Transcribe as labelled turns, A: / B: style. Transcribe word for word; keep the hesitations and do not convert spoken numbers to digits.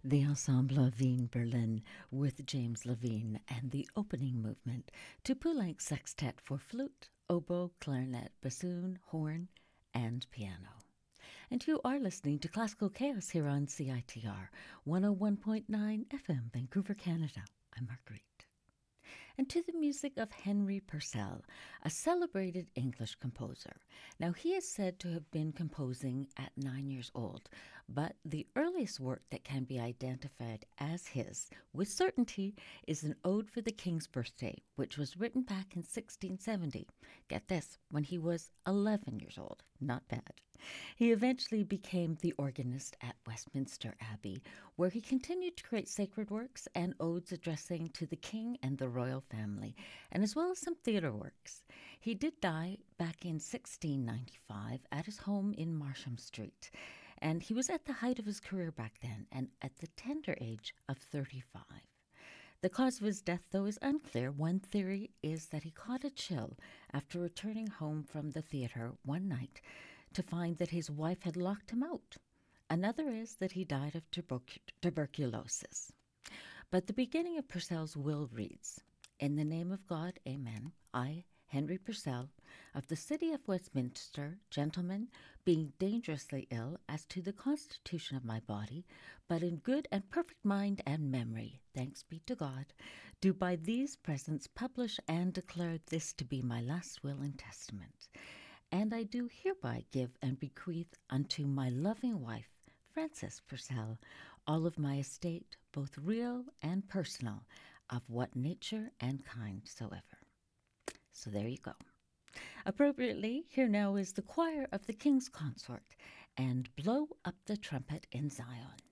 A: The Ensemble Wien Berlin with James Levine and the opening movement to Poulenc's Sextet for flute, oboe, clarinet, bassoon, horn, and piano. And you are listening to Classical Chaos here on C I T R one oh one point nine F M, Vancouver, Canada. I'm Marguerite. And to the music of Henry Purcell, a celebrated English composer. Now, he is said to have been composing at nine years old, but the earliest work that can be identified as his, with certainty, is an Ode for the King's Birthday, which was written back in sixteen seventy. Get this, when he was eleven years old. Not bad. He eventually became the organist at Westminster Abbey, where he continued to create sacred works and odes addressing to the king and the royal family, and as well as some theatre works. He did die back in sixteen ninety-five at his home in Marsham Street, and he was at the height of his career back then, and at the tender age of thirty-five. The cause of his death, though, is unclear. One theory is that he caught a chill after returning home from the theatre one night to find that his wife had locked him out. Another is that he died of tuberc- tuberculosis. But the beginning of Purcell's will reads, "In the name of God, amen. I, Henry Purcell, of the city of Westminster, gentlemen, being dangerously ill as to the constitution of my body, but in good and perfect mind and memory, thanks be to God, do by these presents publish and declare this to be my last will and testament. And I do hereby give and bequeath unto my loving wife, Frances Purcell, all of my estate, both real and personal, of what nature and kind soever." So there you go. Appropriately, here now is the choir of the King's Consort and Blow Up the Trumpet in Zion.